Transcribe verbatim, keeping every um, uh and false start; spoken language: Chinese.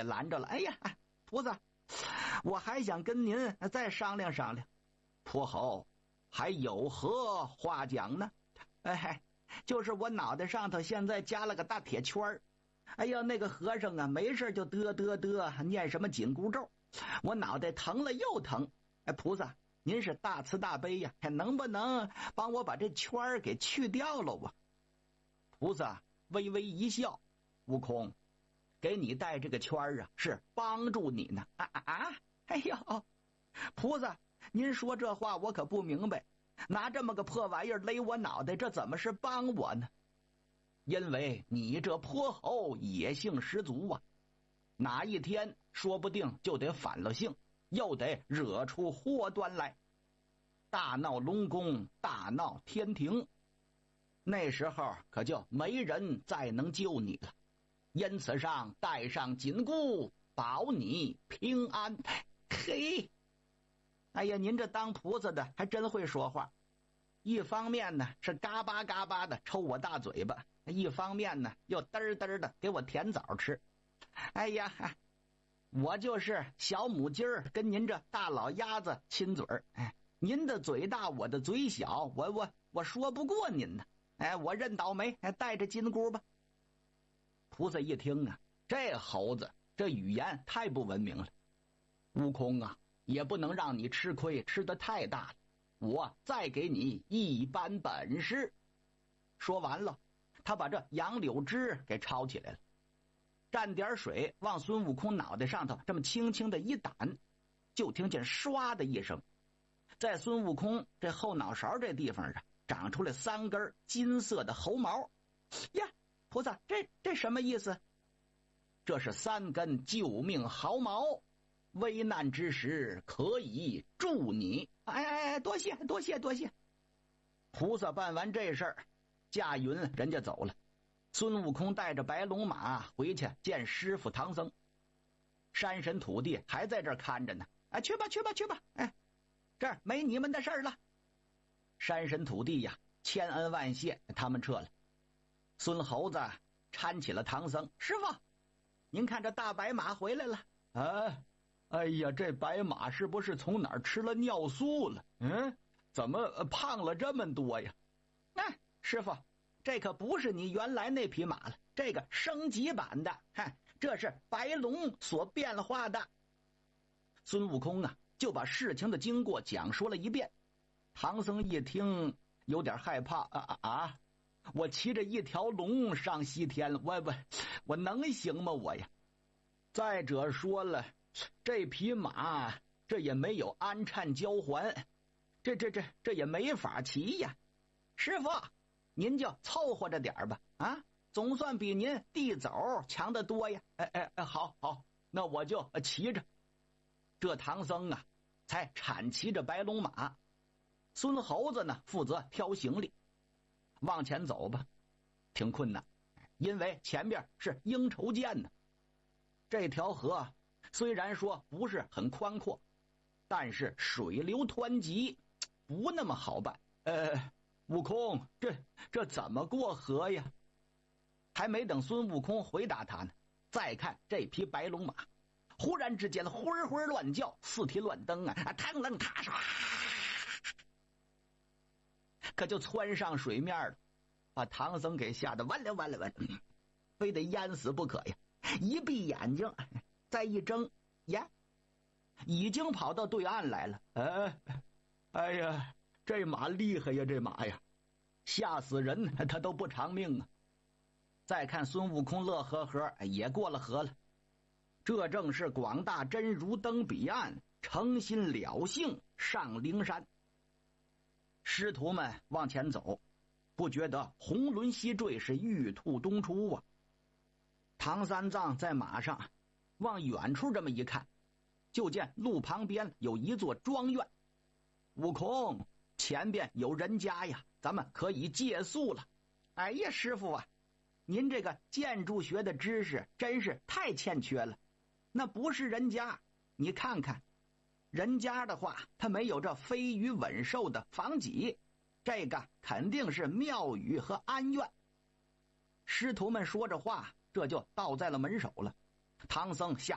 拦着了。哎呀，菩萨，我还想跟您再商量商量。 泼猴，还有何话讲呢？ 哎，就是我脑袋上头现在加了个大铁圈儿。哎呀，那个和尚啊，没事就嘚嘚嘚念什么紧箍咒，我脑袋疼了又疼。哎，菩萨，您是大慈大悲呀，还能不能帮我把这圈儿给去掉了啊？ 菩萨微微一笑，悟空，给你戴这个圈儿啊，是帮助你呢。 啊啊啊！哎呦，菩萨，您说这话我可不明白，拿这么个破玩意儿勒我脑袋，这怎么是帮我呢？ 因为你这泼猴野性十足啊，哪一天说不定就得反了性，又得惹出祸端来，大闹龙宫，大闹天庭，那时候可就没人再能救你了。因此上带上紧箍，保你平安。 嘿，哎呀，您这当菩萨的还真会说话。一方面呢是嘎巴嘎巴的抽我大嘴巴，一方面呢又嘚儿嘚儿的给我甜枣吃。哎呀，我就是小母鸡儿跟您这大老鸭子亲嘴儿。哎，您的嘴大，我的嘴小，我我我说不过您呢。哎，我认倒霉，哎，带着金箍吧。 菩萨一听啊，这猴子这语言太不文明了。悟空啊，也不能让你吃亏吃得太大了，我再给你一般本事。说完了，他把这杨柳枝给抄起来了，蘸点水往孙悟空脑袋上头这么轻轻的一掸，就听见唰的一声，在孙悟空这后脑勺这地方啊长出来三根金色的猴毛。 呀，菩萨，这这什么意思？ 这是三根救命毫毛，危难之时可以助你。 哎哎哎，多谢多谢多谢。 菩萨办完这事儿，驾云人家走了。孙悟空带着白龙马回去见师傅唐僧，山神土地还在这儿看着呢。 哎，去吧去吧去吧，哎，这儿没你们的事儿了。 山神土地呀，千恩万谢，他们撤了。孙猴子搀起了唐僧， 师傅，您看这大白马回来了。 啊，哎呀，这白马是不是从哪儿吃了尿素了？嗯，怎么胖了这么多呀？ 那、啊、师傅，这可不是你原来那匹马了，这个升级版的，嗨，这是白龙所变化的。 孙悟空啊，就把事情的经过讲说了一遍。唐僧一听有点害怕，啊啊啊！我骑着一条龙上西天了，我我我能行吗我呀？再者说了，这匹马这也没有安产交还，这这这这也没法骑呀。 师傅，您就凑合着点吧，啊，总算比您地走强得多呀。 哎哎哎，好好，那我就骑着。 这唐僧啊，才铲骑着白龙马。孙猴子呢，负责挑行李。往前走吧，挺困难，因为前面是鹰愁涧呢。这条河虽然说不是很宽阔，但是水流湍急，不那么好办。 呃，悟空，这这怎么过河呀？ 还没等孙悟空回答他呢，再看这匹白龙马，忽然之间昏昏乱叫，四蹄乱蹬啊，腾楞踏唰，可就窜上水面了，把唐僧给吓得完了完了完了，非得淹死不可呀！一闭眼睛，再一睁，呀，已经跑到对岸来了。 哎，哎呀，这马厉害呀，这马呀， 吓死人，他都不偿命啊！再看孙悟空乐呵呵也过了河了，这正是广大真如登彼岸，诚心了性上灵山。师徒们往前走，不觉得红轮西坠，是玉兔东出啊。唐三藏在马上往远处这么一看，就见路旁边有一座庄院。悟空，前边有人家呀，咱们可以借宿了。 哎呀，师傅啊，您这个建筑学的知识真是太欠缺了。那不是人家，你看看人家的话，他没有这飞鱼稳兽的房脊，这个肯定是庙宇和庵院。师徒们说着话，这就到在了门首了。唐僧下